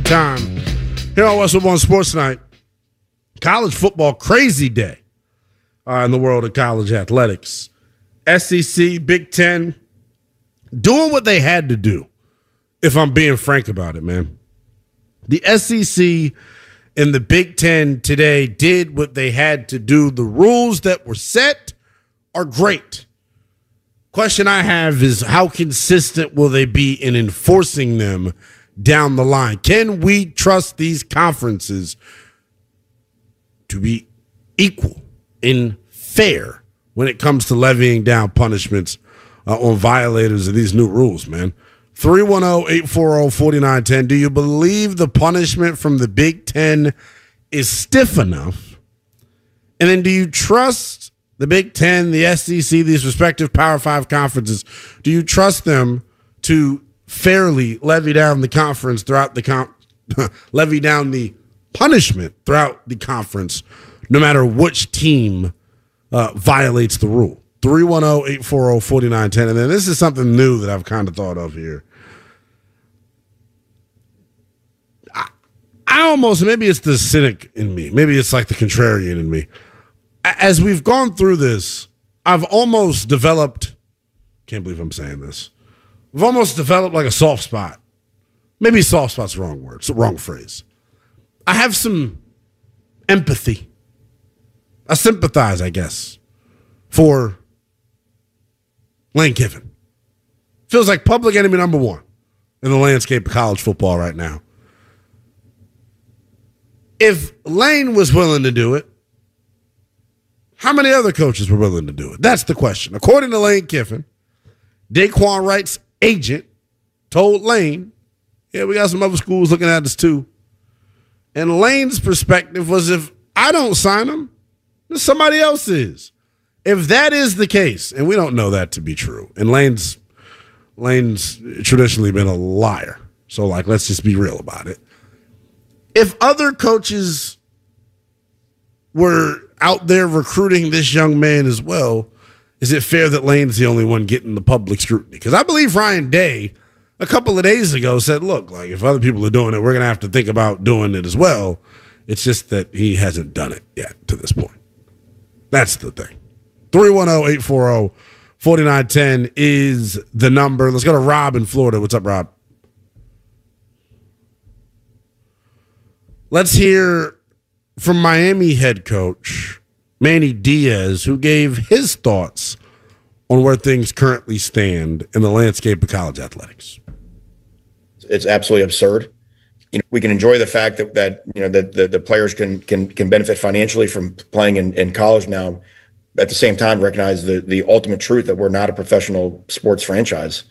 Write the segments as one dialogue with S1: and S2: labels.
S1: time here on Westwood One Sports Night. College football crazy day in the world of college athletics. SEC, Big Ten, doing what they had to do, if I'm being frank about it, man. The SEC and the Big Ten today did what they had to do. The rules that were set are great. Question I have is how consistent will they be in enforcing them down the line? Can we trust these conferences to be equal and fair when it comes to levying down punishments on violators of these new rules, man? 310-840-4910. Do you believe the punishment from the Big Ten is stiff enough? And then do you trust the Big Ten, the SEC, these respective Power 5 conferences, do you trust them to fairly levy down the conference throughout the levy down the punishment throughout the conference, no matter which team violates the rule? 310-840-4910. And then this is something new that I've kind of thought of here. I almost, maybe it's the cynic in me. Maybe it's like the contrarian in me. As we've gone through this, I've almost developed, can't believe I'm saying this, I've almost developed like a soft spot. Maybe soft spot's the wrong word. It's the wrong phrase. I have some empathy. I sympathize, I guess, for Lane Kiffin. Feels like public enemy number one in the landscape of college football right now. If Lane was willing to do it, how many other coaches were willing to do it? That's the question. According to Lane Kiffin, Daquan Wright's agent told Lane, yeah, we got some other schools looking at us too. And Lane's perspective was, if I don't sign him, then somebody else is. If that is the case, and we don't know that to be true, and Lane's traditionally been a liar, so like let's just be real about it. If other coaches were out there recruiting this young man as well, is it fair that Lane's the only one getting the public scrutiny? Because I believe Ryan Day a couple of days ago said, look, like if other people are doing it, we're going to have to think about doing it as well. It's just that he hasn't done it yet to this point. That's the thing. 310-840-4910 is the number. Let's go to Rob in Florida. What's up, Rob? Let's hear from Miami head coach Manny Diaz, who gave his thoughts on where things currently stand in the landscape of college athletics.
S2: It's absolutely absurd. We can enjoy the fact that the players can benefit financially from playing in college now. At the same time, recognize the ultimate truth that we're not a professional sports franchise.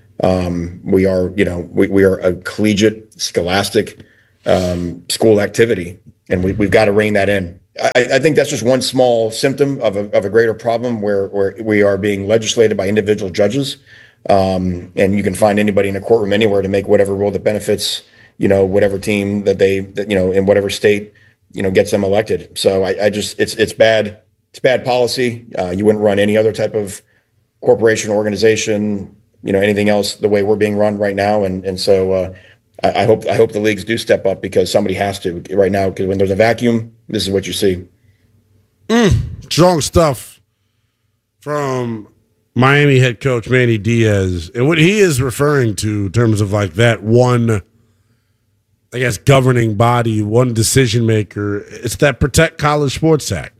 S2: We are a collegiate, scholastic school activity, and we've got to rein that in. I think that's just one small symptom of a greater problem where we are being legislated by individual judges, and you can find anybody in a courtroom anywhere to make whatever rule that benefits whatever team that in whatever state gets them elected. So it's bad. It's bad policy. You wouldn't run any other type of corporation, organization, anything else the way we're being run right now, and so. I hope the leagues do step up, because somebody has to right now, because when there's a vacuum, this is what you see.
S1: Strong stuff from Miami head coach Manny Diaz. And what he is referring to in terms of like that one, I guess, governing body, one decision maker, it's that Protect College Sports Act.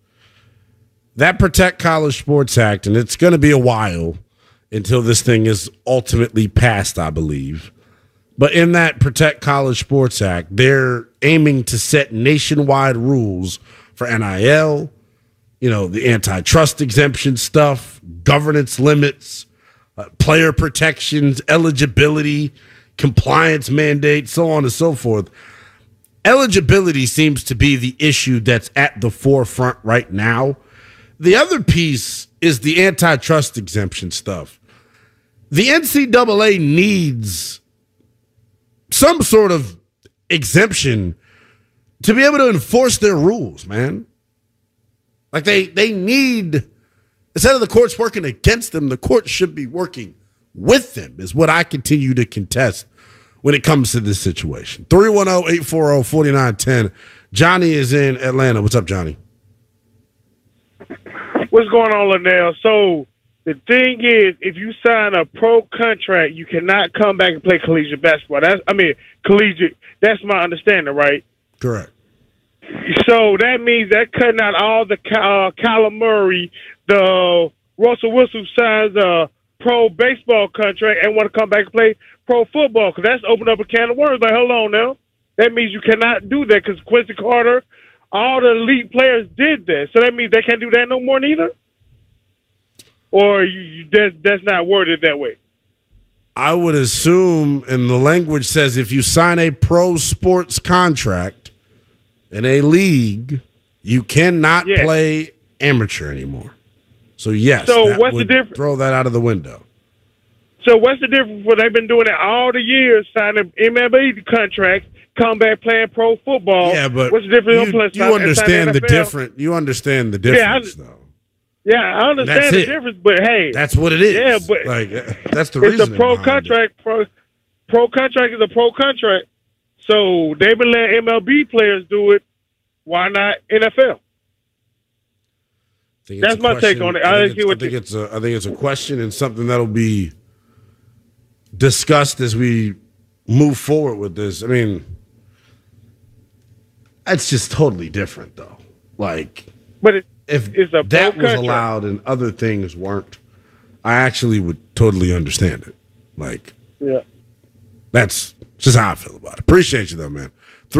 S1: That Protect College Sports Act, and it's going to be a while until this thing is ultimately passed, I believe. But in that Protect College Sports Act, they're aiming to set nationwide rules for NIL, the antitrust exemption stuff, governance limits, player protections, eligibility, compliance mandates, so on and so forth. Eligibility seems to be the issue that's at the forefront right now. The other piece is the antitrust exemption stuff. The NCAA needs some sort of exemption to be able to enforce their rules, man. Like they need, instead of the courts working against them, the courts should be working with them, is what I continue to contest when it comes to this situation. 310-840-4910. Johnny is in Atlanta. What's up, Johnny?
S3: What's going on, Linnell? So the thing is, if you sign a pro contract, you cannot come back and play collegiate basketball. Collegiate. That's my understanding, right?
S1: Correct.
S3: So that means that cutting out all the Kyler Murray, the Russell Wilson signs a pro baseball contract and want to come back and play pro football, because that's opened up a can of worms. Like, hold on now. That means you cannot do that, because Quincy Carter, all the elite players did that. So that means they can't do that no more neither? Or that's not worded that way?
S1: I would assume, and the language says, if you sign a pro sports contract in a league, you cannot play amateur anymore. So, yes,
S3: so what's the difference?
S1: Throw that out of the window.
S3: So what's the difference? When they've been doing it all the years, signing MLB contracts, come back playing pro football.
S1: Yeah, but
S3: what's the difference?
S1: You understand the difference. You understand the difference, though.
S3: Yeah, I understand the difference, but hey,
S1: that's what it is.
S3: Yeah, but
S1: that's the reason.
S3: It's a pro contract. Pro contract is a pro contract. So they've been letting MLB players do it. Why not NFL? That's my take on it.
S1: I think it's a question and something that'll be discussed as we move forward with this. I mean, it's just totally different, though. Like,
S3: but
S1: if that was allowed and other things weren't, I actually would totally understand it. Like,
S3: yeah,
S1: that's just how I feel about it. Appreciate you, though, man.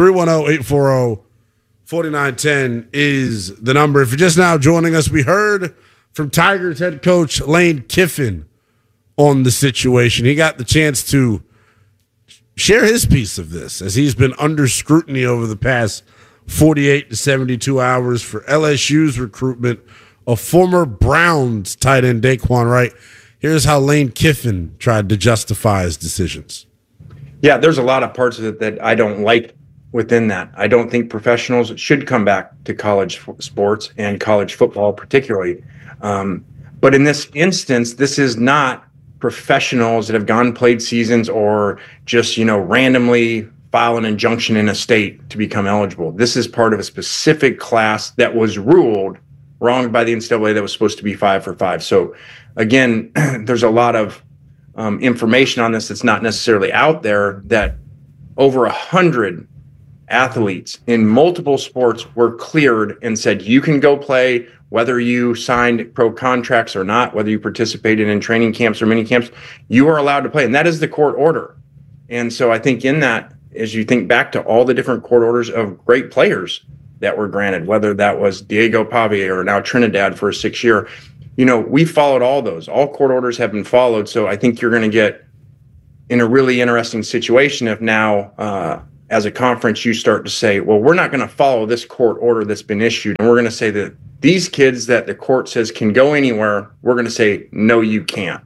S1: 310-840-4910 is the number. If you're just now joining us, we heard from Tigers head coach Lane Kiffin on the situation. He got the chance to share his piece of this as he's been under scrutiny over the past 48 to 72 hours for LSU's recruitment of former Browns tight end Daquan Wright. Here's how Lane Kiffin tried to justify his decisions.
S4: Yeah, there's a lot of parts of it that I don't like within that. I don't think professionals should come back to college sports and college football particularly. But in this instance, this is not professionals that have gone played seasons or just, randomly file an injunction in a state to become eligible. This is part of a specific class that was ruled wrong by the NCAA that was supposed to be 5 for 5. So again, there's a lot of information on this that's not necessarily out there, that over 100 athletes in multiple sports were cleared and said, you can go play, whether you signed pro contracts or not, whether you participated in training camps or mini camps, you are allowed to play. And that is the court order. And so I think in that, as you think back to all the different court orders of great players that were granted, whether that was Diego Pavia or now Trinidad for a 6-year, we followed all those. All court orders have been followed. So I think you're going to get in a really interesting situation if now, as a conference, you start to say, well, we're not going to follow this court order that's been issued. And we're going to say that these kids that the court says can go anywhere, we're going to say, no, you can't.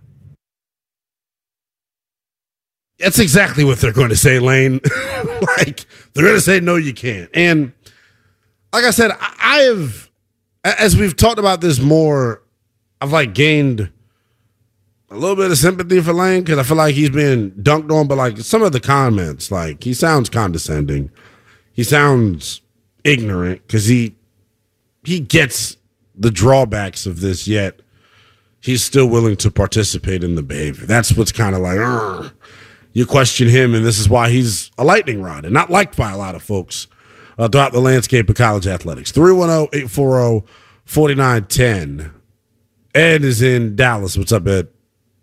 S1: That's exactly what they're going to say, Lane. Like, they're going to say, no, you can't. And like I said, I have, as we've talked about this more, I've gained a little bit of sympathy for Lane because I feel like he's been dunked on, but some of the comments, he sounds condescending. He sounds ignorant because he gets the drawbacks of this, yet he's still willing to participate in the behavior. That's what's kind of like, you question him, and this is why he's a lightning rod and not liked by a lot of folks throughout the landscape of college athletics. 310-840-4910. Ed is in Dallas. What's up, Ed?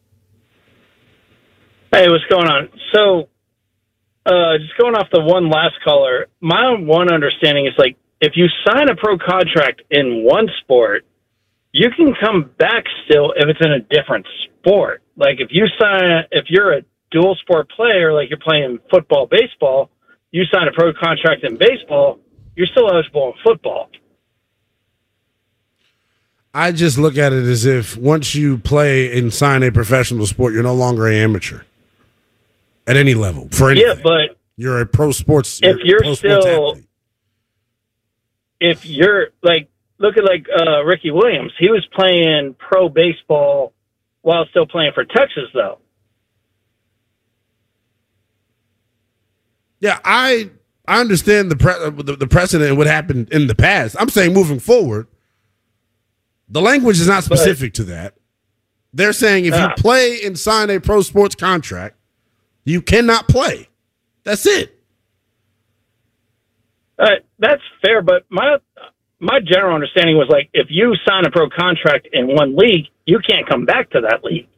S5: Hey, what's going on? So, just going off the one last caller, my one understanding is if you sign a pro contract in one sport, you can come back still if it's in a different sport. If you're a dual sport player, like you're playing football, baseball, you sign a pro contract in baseball, you're still eligible in football.
S1: I just look at it as if once you play and sign a professional sport, you're no longer an amateur at any level for anything.
S5: Yeah, but
S1: you're a pro sports.
S5: If you're look at Ricky Williams, he was playing pro baseball while still playing for Texas, though.
S1: Yeah, I understand the precedent and what happened in the past. I'm saying moving forward, the language is not specific to that. They're saying if you play and sign a pro sports contract, you cannot play. That's it.
S5: That's fair, but my general understanding was like if you sign a pro contract in one league, you can't come back to that league.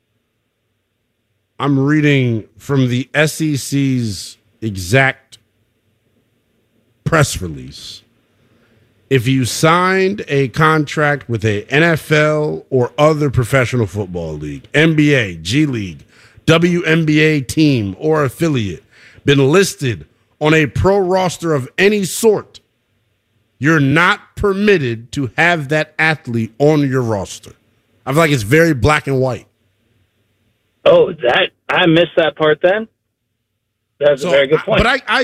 S1: I'm reading from the SEC's exact press release. If you signed a contract with a NFL or other professional football league, NBA, G League, WNBA team or affiliate, been listed on a pro roster of any sort, you're not permitted to have that athlete on your roster. I feel like it's very black and white.
S5: Oh, I missed that part then. That's a very good point.
S1: But I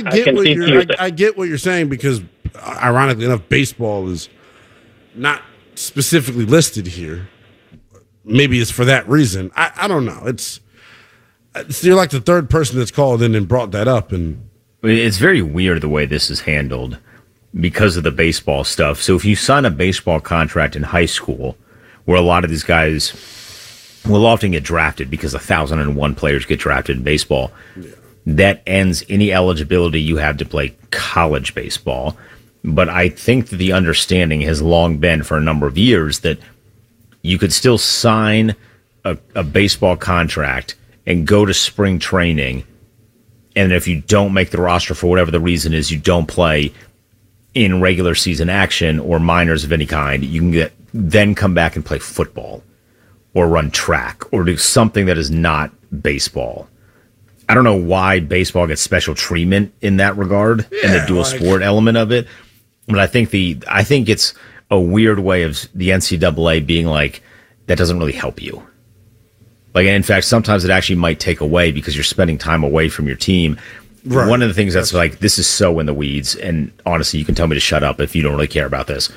S1: get what you're saying because, ironically enough, baseball is not specifically listed here. Maybe it's for that reason. I don't know. It's you're like the third person that's called in and brought that up, and
S6: it's very weird the way this is handled because of the baseball stuff. So if you sign a baseball contract in high school, where a lot of these guys will often get drafted because 1,001 players get drafted in baseball. Yeah. That ends any eligibility you have to play college baseball. But I think that the understanding has long been for a number of years that you could still sign a baseball contract and go to spring training. And if you don't make the roster for whatever the reason is, you don't play in regular season action or minors of any kind, you can then come back and play football or run track or do something that is not baseball. I don't know why baseball gets special treatment in that regard and the dual sport element of it. But I think it's a weird way of the NCAA being like, that doesn't really help you. Like, and in fact, sometimes it actually might take away because you're spending time away from your team. Right. One of the things that's like, this is so in the weeds, and honestly, you can tell me to shut up if you don't really care about this.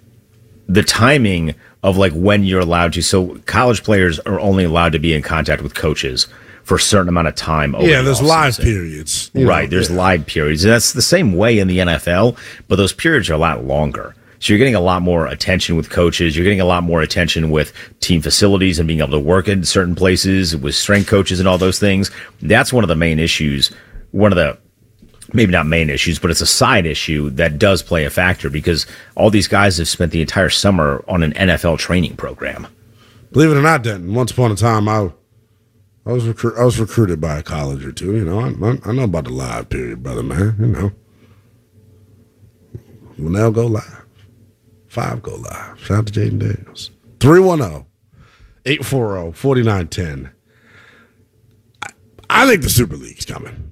S6: The timing of like when you're allowed to, so college players are only allowed to be in contact with coaches for a certain amount of time.
S1: There's live periods.
S6: Right, there's live periods. And that's the same way in the NFL, but those periods are a lot longer. So you're getting a lot more attention with coaches. You're getting a lot more attention with team facilities and being able to work in certain places with strength coaches and all those things. That's one of the main issues. One of the, maybe not main issues, but it's a side issue that does play a factor because all these guys have spent the entire summer on an NFL training program.
S1: Believe it or not, Denton, once upon a time, I was recruited by a college or two. You know, I know about the live period, brother, man. You know, when they'll go live. 5 go live. Shout out to Jaden Daniels. 310-840-4910. I think the Super League's coming.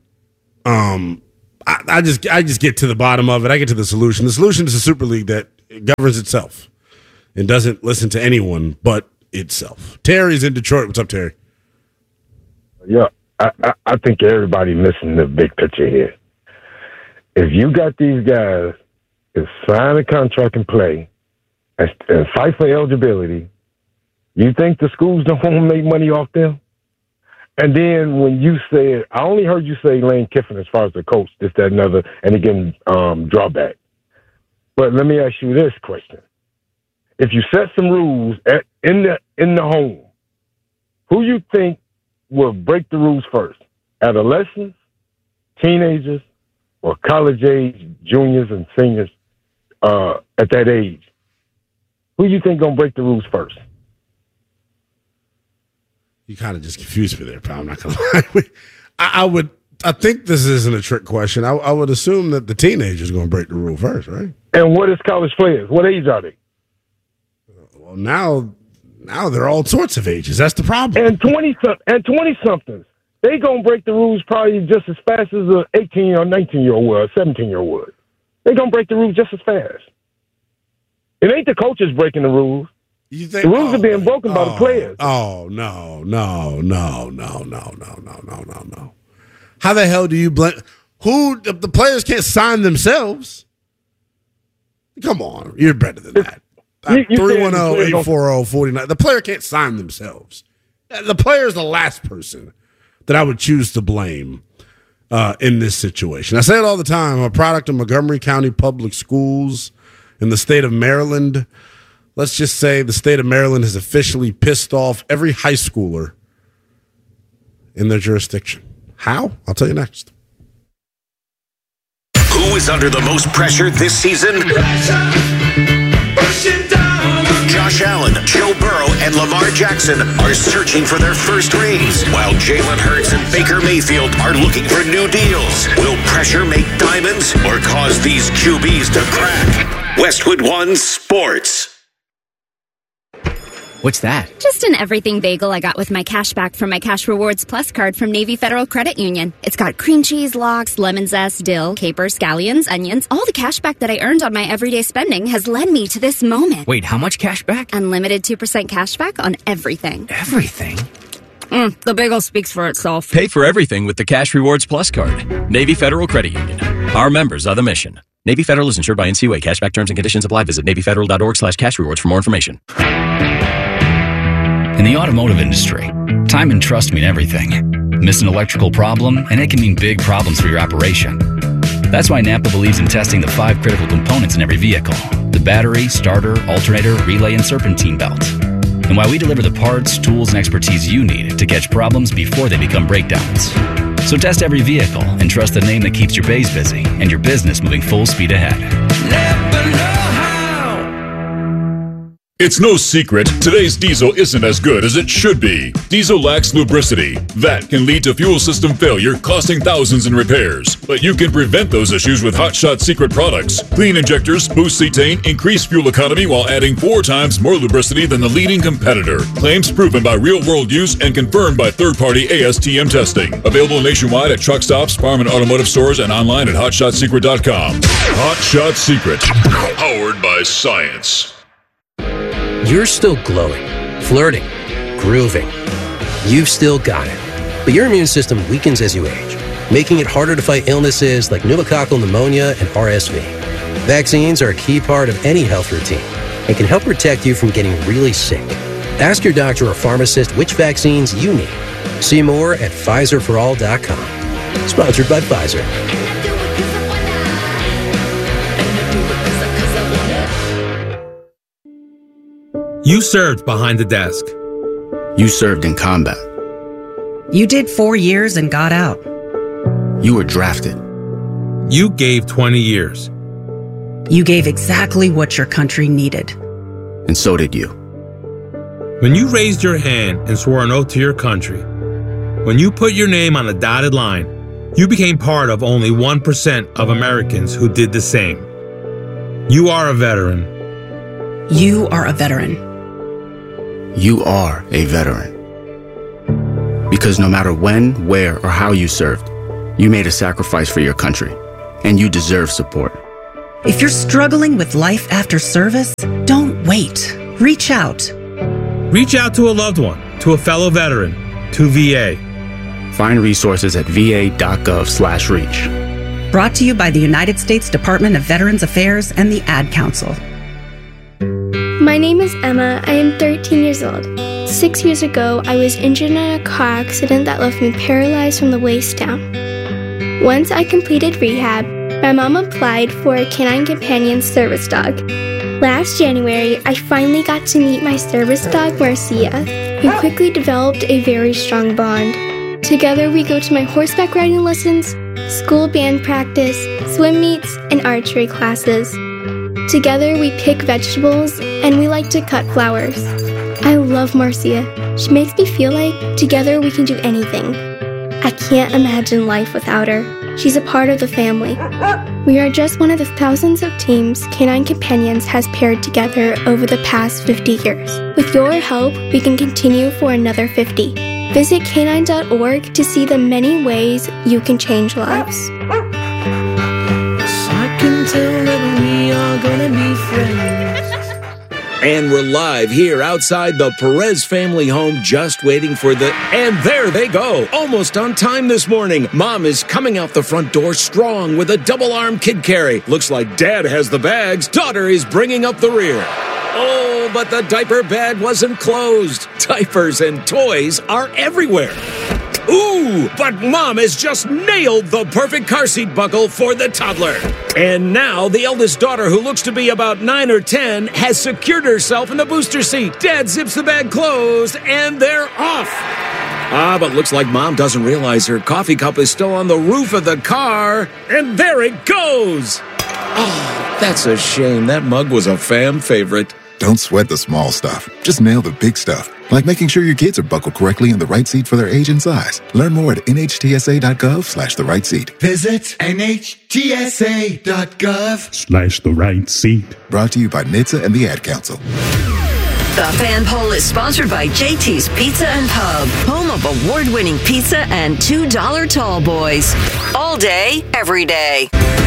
S1: I just get to the bottom of it. I get to the solution. The solution is a Super League that governs itself and doesn't listen to anyone but itself. Terry's in Detroit. What's up, Terry?
S7: Yeah, I think everybody missing the big picture here. If you got these guys to sign a contract and play and fight for eligibility, you think the schools don't want to make money off them? And then when you said, I only heard you say Lane Kiffin as far as the coach, this, that, another, and again, drawback. But let me ask you this question. If you set some rules in the home, who you think will break the rules first? Adolescents, teenagers, or college-age juniors and seniors at that age? Who you think gonna break the rules first?
S1: You kind of just confused me there, pal. I'm not gonna lie. I think this isn't a trick question. I would assume that the teenagers gonna break the rule first, right?
S7: And what is college players? What age are they?
S1: Well, now they're all sorts of ages. That's the problem.
S7: And 20-somethings. They gonna break the rules probably just as fast as an 18 or 19-year-old would, 17-year-old would. They gonna break the rules just as fast. It ain't the coaches breaking the rules.
S1: You think,
S7: the rules are being broken by the players.
S1: Oh, no. How the hell do you blame? The players can't sign themselves. Come on. You're better than that. 310-840-49. The player can't sign themselves. The player is the last person that I would choose to blame in this situation. I say it all the time. I'm a product of Montgomery County Public Schools in the state of Maryland. Let's just say the state of Maryland has officially pissed off every high schooler in their jurisdiction. How? I'll tell you next.
S8: Who is under the most pressure this season? Josh Allen, Joe Burrow, and Lamar Jackson are searching for their first rings, while Jalen Hurts and Baker Mayfield are looking for new deals. Will pressure make diamonds or cause these QBs to crack? Westwood One Sports.
S9: What's that?
S10: Just an everything bagel I got with my cash back from my Cash Rewards Plus card from Navy Federal Credit Union. It's got cream cheese, lox, lemon zest, dill, capers, scallions, onions. All the cash back that I earned on my everyday spending has led me to this moment.
S9: Wait, how much cash back?
S10: Unlimited 2% cash back on everything.
S9: Everything?
S10: The bagel speaks for itself.
S11: Pay for everything with the Cash Rewards Plus card. Navy Federal Credit Union. Our members are the mission. Navy Federal is insured by NCUA. Cashback terms and conditions apply. Visit NavyFederal.org/cashrewards for more information.
S12: In the automotive industry, time and trust mean everything. Miss an electrical problem, and it can mean big problems for your operation. That's why Napa believes in testing the 5 critical components in every vehicle: the battery, starter, alternator, relay, and serpentine belt. And why we deliver the parts, tools, and expertise you need to catch problems before they become breakdowns. So test every vehicle and trust the name that keeps your bays busy and your business moving full speed ahead.
S13: Napa know-how. It's no secret, today's diesel isn't as good as it should be. Diesel lacks lubricity. That can lead to fuel system failure, costing thousands in repairs. But you can prevent those issues with Hot Shot Secret products. Clean injectors, boost cetane, increase fuel economy while adding 4 times more lubricity than the leading competitor. Claims proven by real-world use and confirmed by third-party ASTM testing. Available nationwide at truck stops, farm and automotive stores, and online at hotshotsecret.com. Hot Shot Secret. Powered by science.
S14: You're still glowing, flirting, grooving. You've still got it. But your immune system weakens as you age, making it harder to fight illnesses like pneumococcal pneumonia and RSV. Vaccines are a key part of any health routine and can help protect you from getting really sick. Ask your doctor or pharmacist which vaccines you need. See more at PfizerForAll.com. Sponsored by Pfizer.
S15: You served behind the desk.
S16: You served in combat.
S17: You did 4 years and got out.
S16: You were drafted.
S15: You gave 20 years.
S17: You gave exactly what your country needed.
S16: And so did you.
S15: When you raised your hand and swore an oath to your country, when you put your name on a dotted line, you became part of only 1% of Americans who did the same. You are a veteran.
S17: You are a veteran.
S16: You are a veteran. Because no matter when, where, or how you served, you made a sacrifice for your country, and you deserve support.
S17: If you're struggling with life after service, don't wait. Reach out.
S15: Reach out to a loved one, to a fellow veteran, to VA.
S16: Find resources at va.gov/reach.
S17: Brought to you by the United States Department of Veterans Affairs and the Ad Council.
S18: My name is Emma. I am 13 years old. 6 years ago, I was injured in a car accident that left me paralyzed from the waist down. Once I completed rehab, my mom applied for a Canine Companion service dog. Last January, I finally got to meet my service dog, Marcia, who quickly developed a very strong bond. Together, we go to my horseback riding lessons, school band practice, swim meets, and archery classes. Together, we pick vegetables, and we like to cut flowers. I love Marcia. She makes me feel like together we can do anything. I can't imagine life without her. She's a part of the family. We are just one of the thousands of teams Canine Companions has paired together over the past 50 years. With your help, we can continue for another 50. Visit canine.org to see the many ways you can change lives.
S13: I can tell that we are gonna be friends.
S19: And we're live here outside the Perez family home, just waiting for the... And there they go! Almost on time this morning. Mom is coming out the front door strong with a double-arm kid carry. Looks like Dad has the bags. Daughter is bringing up the rear. Oh, but the diaper bag wasn't closed. Diapers and toys are everywhere. Ooh, but Mom has just nailed the perfect car seat buckle for the toddler. And now the eldest daughter, who looks to be about 9 or 10, has secured herself in the booster seat. Dad zips the bag closed, and they're off. But looks like Mom doesn't realize her coffee cup is still on the roof of the car. And there it goes. Oh, that's a shame. That mug was a fan favorite.
S9: Don't sweat the small stuff. Just nail the big stuff. Like making sure your kids are buckled correctly in the right seat for their age and size. Learn more at nhtsa.gov/the right seat.
S20: Visit nhtsa.gov/the right seat.
S9: Brought to you by NHTSA and the Ad Council.
S21: The Fan Poll is sponsored by JT's Pizza and Pub, home of award-winning pizza and $2 tall boys. All day, every day.